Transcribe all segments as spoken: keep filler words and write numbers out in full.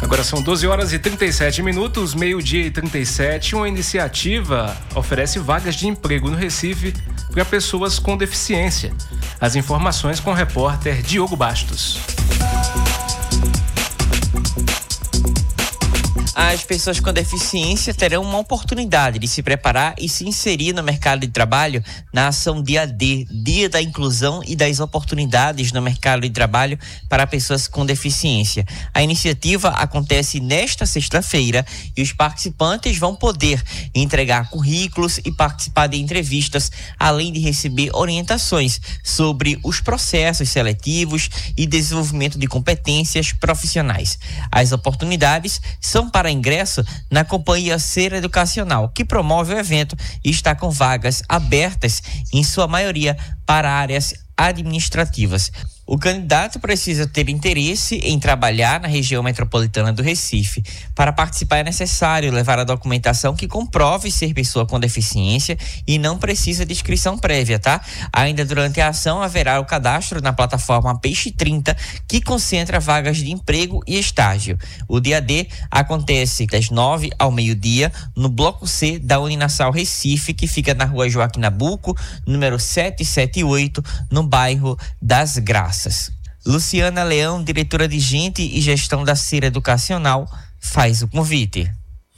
Agora são doze horas e trinta e sete minutos, meio-dia e trinta e sete. Uma iniciativa oferece vagas de emprego no Recife para pessoas com deficiência. As informações com o repórter Diogo Bastos. As pessoas com deficiência terão uma oportunidade de se preparar e se inserir no mercado de trabalho na ação Dia D, Dia da Inclusão e das Oportunidades no Mercado de Trabalho para pessoas com deficiência. A iniciativa acontece nesta sexta-feira e os participantes vão poder entregar currículos e participar de entrevistas, além de receber orientações sobre os processos seletivos e desenvolvimento de competências profissionais. As oportunidades são para ingresso na Companhia Ser Educacional, que promove o evento e está com vagas abertas, em sua maioria, para áreas administrativas. O candidato precisa ter interesse em trabalhar na região metropolitana do Recife. Para participar é necessário levar a documentação que comprove ser pessoa com deficiência e não precisa de inscrição prévia, tá? Ainda durante a ação haverá o cadastro na plataforma Peixe trinta, que concentra vagas de emprego e estágio. O Dia D acontece das nove ao meio-dia no Bloco C da Uninasal Recife, que fica na rua Joaquim Nabuco, número setecentos e setenta e oito, no bairro das Graças. Luciana Leão, diretora de Gente e Gestão da Ser Educacional, faz o convite.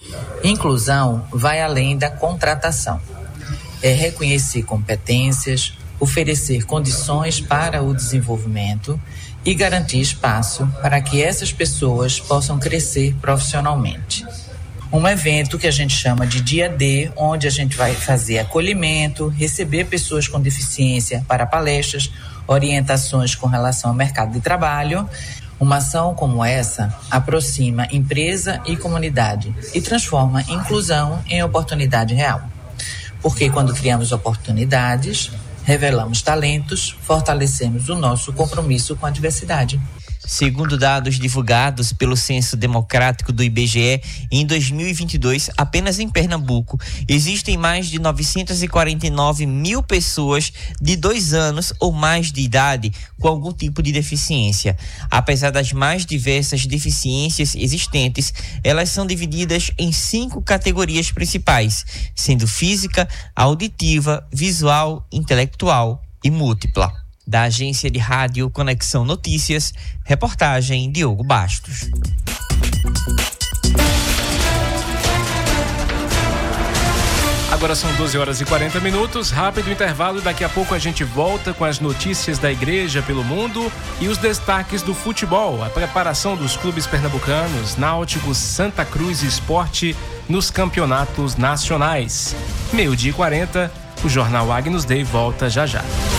Inclusão vai além da contratação. É reconhecer competências, oferecer condições para o desenvolvimento e garantir espaço para que essas pessoas possam crescer profissionalmente. Um evento que a gente chama de Dia D, onde a gente vai fazer acolhimento, receber pessoas com deficiência para palestras, orientações com relação ao mercado de trabalho. Uma ação como essa aproxima empresa e comunidade e transforma inclusão em oportunidade real. Porque quando criamos oportunidades, revelamos talentos, fortalecemos o nosso compromisso com a diversidade. Segundo dados divulgados pelo Censo Democrático do I B G E, em dois mil e vinte e dois, apenas em Pernambuco, existem mais de novecentos e quarenta e nove mil pessoas de dois anos ou mais de idade com algum tipo de deficiência. Apesar das mais diversas deficiências existentes, elas são divididas em cinco categorias principais, sendo física, auditiva, visual, intelectual e múltipla. Da agência de rádio Conexão Notícias, reportagem Diogo Bastos. Agora são doze horas e quarenta minutos, rápido intervalo e daqui a pouco a gente volta com as notícias da igreja pelo mundo e os destaques do futebol, a preparação dos clubes pernambucanos, Náutico, Santa Cruz e Sport nos campeonatos nacionais. Meio-dia e quarenta, o Jornal Agnus Dei volta já já.